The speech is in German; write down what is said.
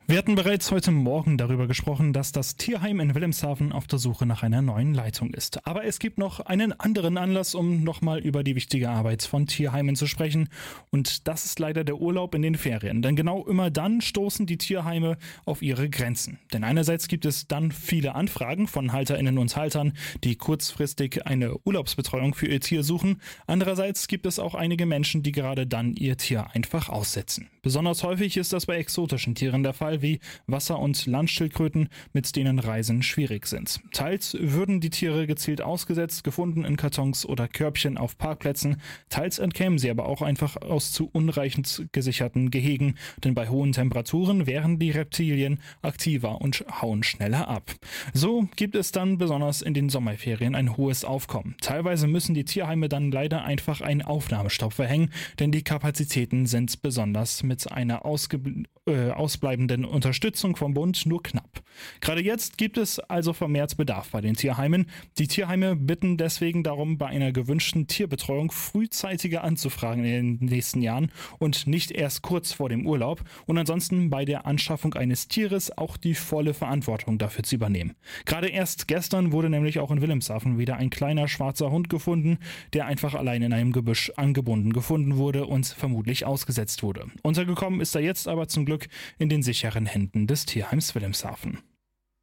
Wir hatten bereits heute Morgen darüber gesprochen, dass das Tierheim in Wilhelmshaven auf der Suche nach einer neuen Leitung ist. Aber es gibt noch einen anderen Anlass, um nochmal über die wichtige Arbeit von Tierheimen zu sprechen. Und das ist leider der Urlaub in den Ferien. Denn genau immer dann stoßen die Tierheime auf ihre Grenzen. Denn einerseits gibt es dann viele Anfragen von HalterInnen und Haltern, die kurzfristig eine Urlaubsbetreuung für ihr Tier suchen. Andererseits gibt es auch einige Menschen, die gerade dann ihr Tier einfach aussetzen. Besonders häufig ist das bei exotischen Tieren der Fall, wie Wasser- und Landschildkröten, mit denen Reisen schwierig sind. Teils würden die Tiere gezielt ausgesetzt, gefunden in Kartons oder Körbchen auf Parkplätzen, teils entkämen sie aber auch einfach aus zu unreichend gesicherten Gehegen, denn bei hohen Temperaturen wären die Reptilien aktiver und hauen schneller ab. So gibt es dann besonders in den Sommerferien ein hohes Aufkommen. Teilweise müssen die Tierheime dann leider einfach einen Aufnahmestopp verhängen, denn die Kapazitäten sind besonders mit einer ausbleibenden Unterstützung vom Bund nur knapp. Gerade jetzt gibt es also vermehrt Bedarf bei den Tierheimen. Die Tierheime bitten deswegen darum, bei einer gewünschten Tierbetreuung frühzeitiger anzufragen in den nächsten Jahren und nicht erst kurz vor dem Urlaub und ansonsten bei der Anschaffung eines Tieres auch die volle Verantwortung dafür zu übernehmen. Gerade erst gestern wurde nämlich auch in Wilhelmshaven wieder ein kleiner schwarzer Hund gefunden, der einfach allein in einem Gebüsch angebunden gefunden wurde und vermutlich ausgesetzt wurde. Untergekommen ist er jetzt aber zum Glück in den sicheren Händen des Tierheims Wilhelmshaven.